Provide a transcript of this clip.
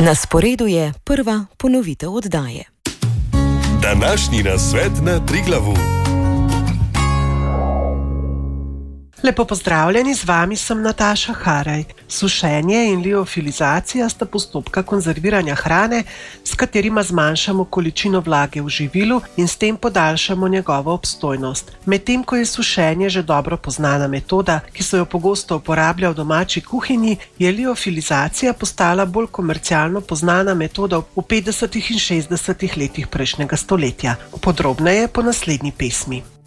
Na sporedu je prva ponovitev oddaje. Današnji nasvet na Triglavu. Lepo pozdravljeni, z vami sem Nataša Haraj. Sušenje in liofilizacija sta postopka konzerviranja hrane, s katerima zmanjšamo količino vlage v živilu in s tem podaljšamo njegovo obstojnost. Medtem ko je sušenje že dobro poznana metoda, ki se jo pogosto uporablja v domači kuhinji, je liofilizacija postala bolj komercialno poznana metoda v 50. in 60. letih prejšnjega stoletja. Podrobneje po naslednji pesmi.